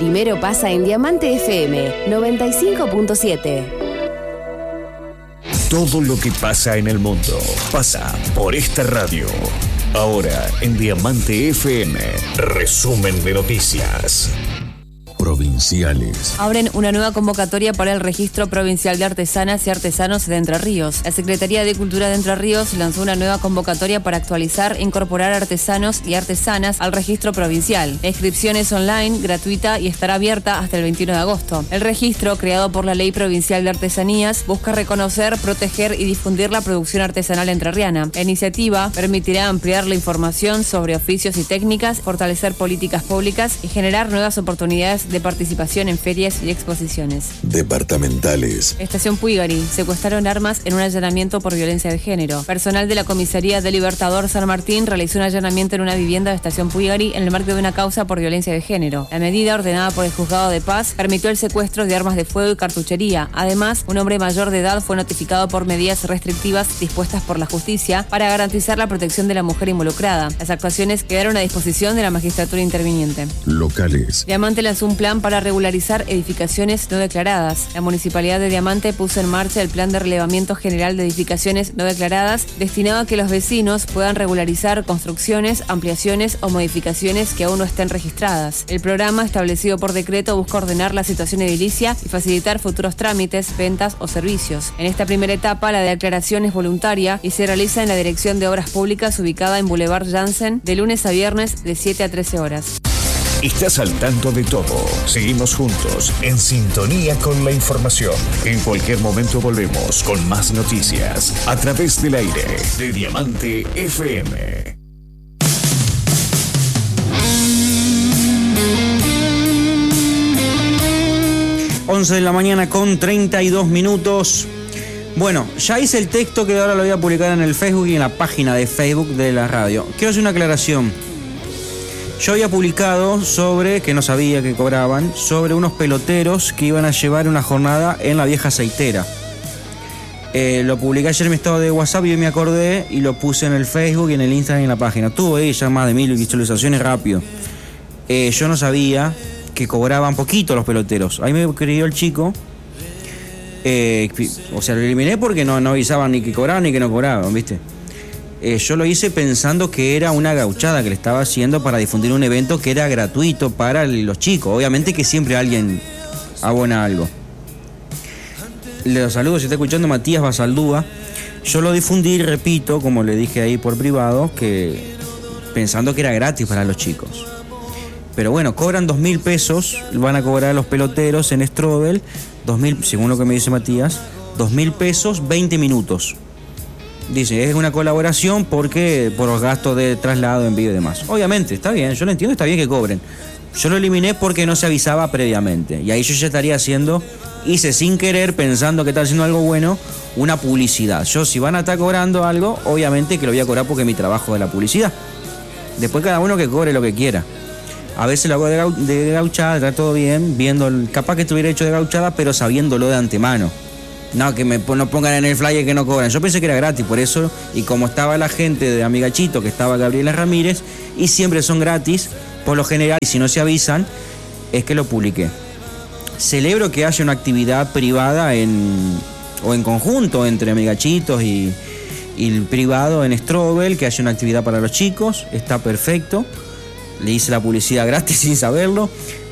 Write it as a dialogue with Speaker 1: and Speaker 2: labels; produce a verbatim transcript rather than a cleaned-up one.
Speaker 1: primero pasa en Diamante F M noventa y cinco punto siete.
Speaker 2: Todo lo que pasa en el mundo pasa por esta radio. Ahora en Diamante F M, resumen de noticias. Provinciales.
Speaker 3: Abren una nueva convocatoria para el Registro Provincial de Artesanas y Artesanos de Entre Ríos. La Secretaría de Cultura de Entre Ríos lanzó una nueva convocatoria para actualizar e incorporar artesanos y artesanas al registro provincial. La inscripción es online, gratuita y estará abierta hasta el veintiuno de agosto. El registro, creado por la Ley Provincial de Artesanías, busca reconocer, proteger y difundir la producción artesanal entrerriana. La iniciativa permitirá ampliar la información sobre oficios y técnicas, fortalecer políticas públicas y generar nuevas oportunidades de participación en ferias y exposiciones.
Speaker 2: Departamentales.
Speaker 3: Estación Puigari. Secuestraron armas en un allanamiento por violencia de género. Personal de la Comisaría de Libertador San Martín realizó un allanamiento en una vivienda de Estación Puigari en el marco de una causa por violencia de género. La medida, ordenada por el Juzgado de Paz, permitió el secuestro de armas de fuego y cartuchería. Además, un hombre mayor de edad fue notificado por medidas restrictivas dispuestas por la justicia para garantizar la protección de la mujer involucrada. Las actuaciones quedaron a disposición de la magistratura interviniente.
Speaker 2: Locales.
Speaker 3: Diamante lanzó un plan para regularizar edificaciones no declaradas. La Municipalidad de Diamante puso en marcha el Plan de Relevamiento General de Edificaciones no declaradas, destinado a que los vecinos puedan regularizar construcciones, ampliaciones o modificaciones que aún no estén registradas. El programa, establecido por decreto, busca ordenar la situación edilicia y facilitar futuros trámites, ventas o servicios. En esta primera etapa, la declaración es voluntaria y se realiza en la Dirección de Obras Públicas, ubicada en Boulevard Jansen, de lunes a viernes de siete a trece horas.
Speaker 2: Estás al tanto de todo. Seguimos juntos, en sintonía con la información. En cualquier momento volvemos con más noticias a través del aire de Diamante F M.
Speaker 4: once de la mañana con treinta y dos minutos. Bueno, ya hice el texto que ahora lo voy a publicar en el Facebook y en la página de Facebook de la radio. Quiero hacer una aclaración. Yo había publicado sobre, que no sabía que cobraban, sobre unos peloteros que iban a llevar una jornada en la vieja aceitera. Eh, lo publiqué ayer en mi estado de WhatsApp y yo me acordé y lo puse en el Facebook y en el Instagram y en la página. Tuvo ahí ya más de mil visualizaciones rápido. Eh, yo no sabía que cobraban poquito los peloteros. Ahí me creyó el chico. Eh, o sea, lo eliminé porque no, no avisaban ni que cobraban ni que no cobraban, ¿viste? Eh, yo lo hice pensando que era una gauchada que le estaba haciendo para difundir un evento que era gratuito para los chicos. Obviamente que siempre alguien abona algo. Les saludo, si está escuchando Matías Basaldúa. Yo lo difundí, repito, como le dije ahí por privado, que pensando que era gratis para los chicos. Pero bueno, cobran dos mil pesos, van a cobrar los peloteros en Strobel, dos mil, según lo que me dice Matías, dos mil pesos, veinte minutos. Dice, es una colaboración porque por los gastos de traslado, envío y demás. Obviamente, está bien, yo lo entiendo, está bien que cobren. Yo lo eliminé porque no se avisaba previamente. Y ahí yo ya estaría haciendo, hice sin querer, pensando que estaba haciendo algo bueno, una publicidad. Yo, si van a estar cobrando algo, obviamente que lo voy a cobrar porque es mi trabajo de la publicidad. Después cada uno que cobre lo que quiera. A veces lo hago de, gau- de gauchada, está todo bien, viendo, el, capaz que estuviera hecho de gauchada, pero sabiéndolo de antemano. No, que me no pongan en el flyer que no cobran. Yo pensé que era gratis, por eso, y como estaba la gente de Amigachito, que estaba Gabriela Ramírez, y siempre son gratis, por lo general, y si no se avisan, es que lo publiqué. Celebro que haya una actividad privada en o en conjunto entre Amigachitos y, y el privado en Strobel, que haya una actividad para los chicos, está perfecto. Le hice la publicidad gratis sin saberlo.